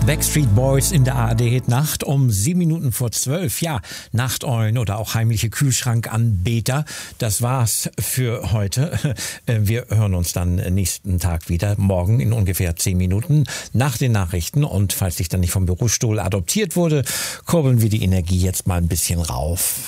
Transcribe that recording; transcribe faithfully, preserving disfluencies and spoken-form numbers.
Backstreet Boys in der A R D Nacht um sieben Minuten vor zwölf. Ja, Nachteulen oder auch heimliche Kühlschrankanbeter. Das war's für heute. Wir hören uns dann nächsten Tag wieder, morgen in ungefähr zehn Minuten nach den Nachrichten. Und falls ich dann nicht vom Bürostuhl adoptiert wurde, kurbeln wir die Energie jetzt mal ein bisschen rauf.